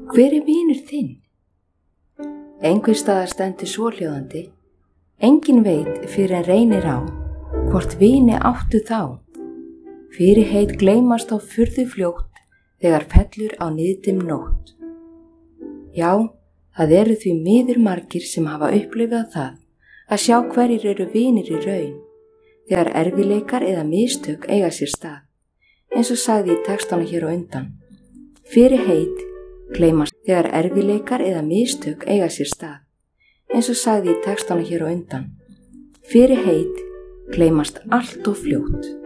Hver er vinur þinn? Einhvers staðar stendur svohljóðandi: enginn veit fyrr en reynir á, hvort vini áttu þá. Fyrirheit gleymast á furðu fljótt, þegar fellur á niðdimm nótt. Já, það eru því miður margir sem hafa upplifað það að sjá hverjir eru vinir í raun, þegar erfiðleikar eða mistök eiga sér stað, eins og sagði í textana hér á undan. Fyrirheit gleymast þegar erfiðleikar eða mistök eiga sér stað, eins og sagði í textana hér á undan. Fyrirheit gleymast allt of fljótt.